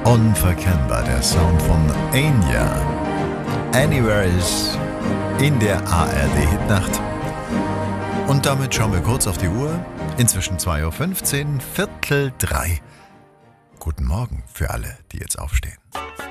Unverkennbar, der Sound von Enya. Anywhere ist in der ARD-Hitnacht. Und damit schauen wir kurz auf die Uhr. Inzwischen 2:15 Uhr, 2:45. Guten Morgen für alle, die jetzt aufstehen.